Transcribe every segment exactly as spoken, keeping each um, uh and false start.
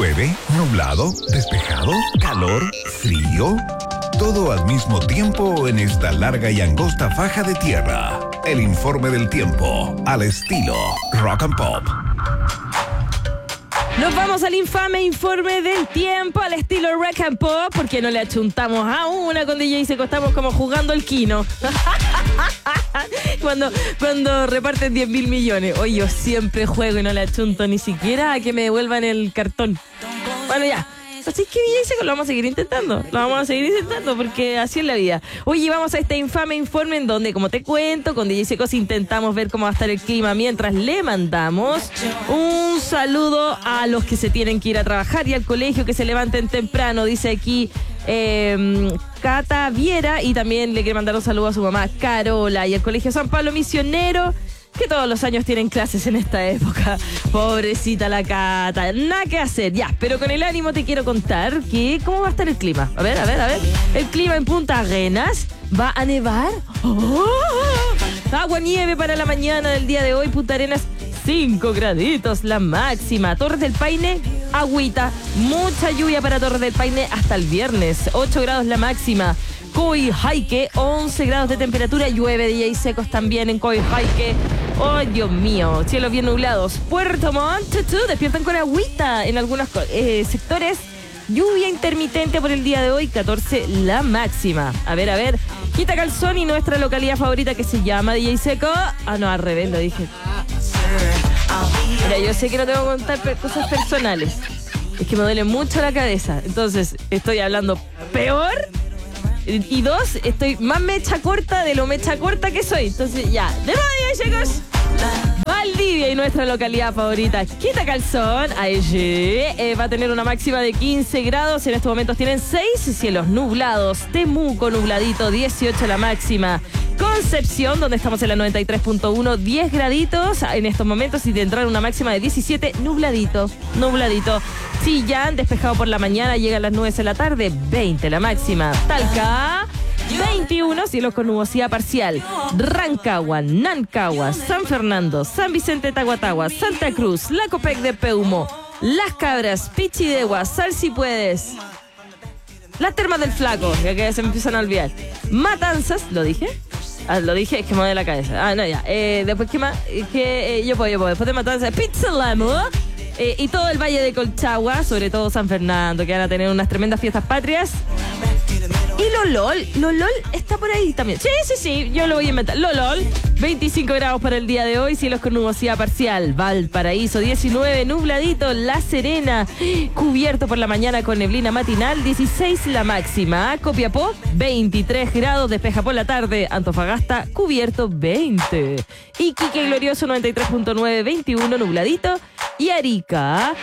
¿Llueve? ¿Nublado? ¿Despejado? ¿Calor? ¿Frío? Todo al mismo tiempo en esta larga y angosta faja de tierra. El informe del tiempo, al estilo Rock and Pop. Nos vamos al infame informe del tiempo al estilo Rock and Pop, porque no le achuntamos a una con D J Seco, estamos como jugando el Kino. cuando, cuando reparten diez mil millones. Oye, yo siempre juego y no le achunto ni siquiera a que me devuelvan el cartón. Bueno, ya. Así que D J Seco lo vamos a seguir intentando. Lo vamos a seguir intentando porque así es la vida. Oye, vamos a este infame informe en donde, como te cuento, con D J Seco intentamos ver cómo va a estar el clima mientras le mandamos un saludo a los que se tienen que ir a trabajar y al colegio, que se levanten temprano, dice aquí eh, Cata Viera, y también le quiere mandar un saludo a su mamá Carola y al colegio San Pablo Misionero, que todos los años tienen clases en esta época. Pobrecita la Cata, nada que hacer, ya, pero con el ánimo te quiero contar que cómo va a estar el clima. A ver, a ver, a ver. El clima en Punta Arenas, va a nevar. ¡Oh! Agua nieve para la mañana del día de hoy. Punta Arenas, cinco graditos la máxima. Torres del Paine, agüita. Mucha lluvia para Torres del Paine hasta el viernes. ocho grados la máxima. Coyhaique, once grados de temperatura, llueve D J Secos también en Coyhaique. Oh, Dios mío, cielos bien nublados. Puerto Montt, despiertan con agüita en algunos eh, sectores. Lluvia intermitente por el día de hoy, catorce la máxima. A ver, a ver, Quita Calzón y nuestra localidad favorita que se llama D J Seco. Ah, no, al revés, lo dije. Mira, yo sé que no tengo que contar per- cosas personales. Es que me duele mucho la cabeza. Entonces, estoy hablando peor. Y dos, estoy más mecha corta de lo mecha corta que soy. Entonces, ya. De nuevo, D J Secos. Valdivia y nuestra localidad favorita, Quita Calzón, allí eh, va a tener una máxima de quince grados. En estos momentos tienen seis cielos nublados. Temuco nubladito, dieciocho la máxima. Concepción, donde estamos en la noventa y tres punto uno, diez graditos en estos momentos y tendrán una máxima de diecisiete, nubladito, nubladito. Chillán, despejado por la mañana, llegan las nubes en la tarde, veinte la máxima. Talca, veintiuno, cielos con nubosidad parcial. Rancagua, Nancagua, San Fernando, San Vicente de Tahuatahua, Santa Cruz, La Copec de Peumo, Las Cabras, Pichidegua, Sal si puedes, Las Termas del Flaco, ya que se me empiezan a olvidar. Matanzas, ¿lo dije? Ah, lo dije, es que me doy la cabeza. Ah, no, ya. Eh, después, ¿qué más? Que eh, yo puedo, yo puedo. Después de Matanzas, Pizzalamo. Eh, y todo el Valle de Colchagua, sobre todo San Fernando, que van a tener unas tremendas fiestas patrias. Y Lolol, Lolol está por ahí también. Sí, sí, sí, yo lo voy a inventar. Lolol, veinticinco grados para el día de hoy, cielos con nubosidad parcial. Valparaíso, diecinueve, nubladito. La Serena, cubierto por la mañana con neblina matinal, dieciséis la máxima. Copiapó, veintitrés grados, despeja por la tarde. Antofagasta, cubierto, veinte. Iquique Glorioso, noventa y tres punto nueve, veintiuno, nubladito. Y Arica,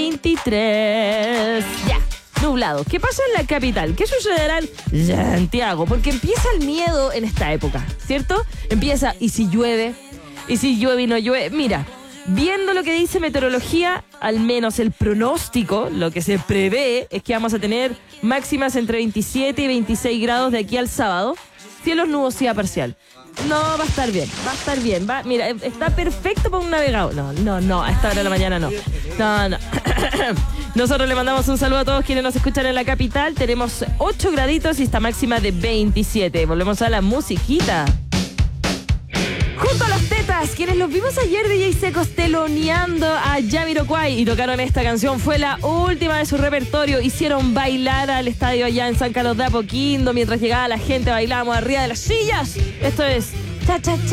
veintitrés. Ya. Nublado. ¿Qué pasa en la capital? ¿Qué sucederá en Santiago? Porque empieza el miedo en esta época, ¿cierto? Empieza, ¿y si llueve? ¿Y si llueve y no llueve? Mira, viendo lo que dice meteorología, al menos el pronóstico, lo que se prevé es que vamos a tener máximas entre veintisiete y veintiséis grados de aquí al sábado. Cielos, nubosidad parcial. No, va a estar bien, va a estar bien. Va, mira, está perfecto para un navegador. No, no, no, a esta hora de la mañana no. No, no. Nosotros le mandamos un saludo a todos quienes nos escuchan en la capital. Tenemos ocho graditos y esta máxima de veintisiete. Volvemos a la musiquita. Junto a los Tetas, quienes los vimos ayer D J Secos teloneando a Jamiroquai y tocaron esta canción, fue la última de su repertorio. Hicieron bailar al estadio allá en San Carlos de Apoquindo. Mientras llegaba la gente, bailábamos arriba de las sillas. Esto es Cha Cha Cha.